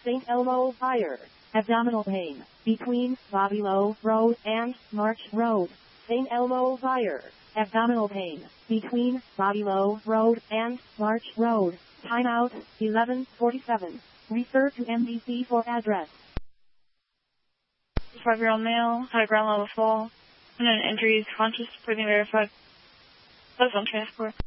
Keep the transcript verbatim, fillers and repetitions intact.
Saint Elmo Fire. Abdominal pain. Between Bobby Lowe Road and March Road. Saint Elmo Fire. Abdominal pain. Between Bobby Lowe Road and March Road. Timeout, eleven forty-seven. Refer to M D C for address. Five-year-old male, had a ground level fall, and an injuries, conscious, breathing verified. That's on transport.